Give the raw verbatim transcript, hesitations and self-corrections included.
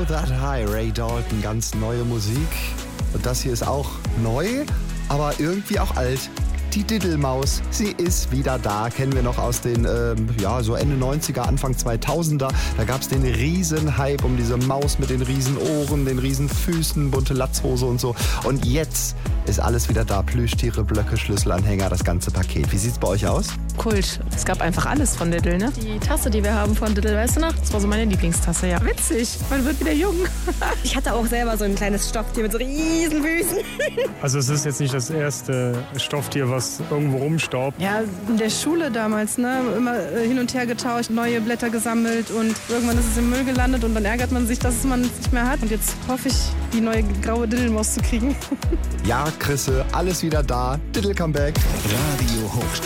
Blow That High, Ray Dalton, ganz neue Musik. Und das hier ist auch neu, aber irgendwie auch alt. Die Diddelmaus, sie ist wieder da, kennen wir noch aus den, ähm, ja, so Ende neunziger, Anfang zweitausender. Da gab es den riesen Hype um diese Maus mit den riesen Ohren, den riesen Füßen, bunte Latzhose und so. Und jetzt ist alles wieder da, Plüschtiere, Blöcke, Schlüsselanhänger, das ganze Paket. Wie sieht's bei euch aus? Kult. Es gab einfach alles von Diddle, ne? Die Tasse, die wir haben von Diddle, weißt du noch? Das war so meine Lieblingstasse, ja. Witzig, man wird wieder jung. Ich hatte auch selber so ein kleines Stofftier mit so riesen Füßen. Also es ist jetzt nicht das erste Stofftier, was irgendwo rumstaubt. Ja, in der Schule damals, ne? Immer hin und her getauscht, neue Blätter gesammelt und irgendwann ist es im Müll gelandet und dann ärgert man sich, dass man es nicht mehr hat. Und jetzt hoffe ich, die neue graue Diddelmaus zu kriegen. Ja, Chrisse, alles wieder da. Diddle Comeback. Radio Hochstadt.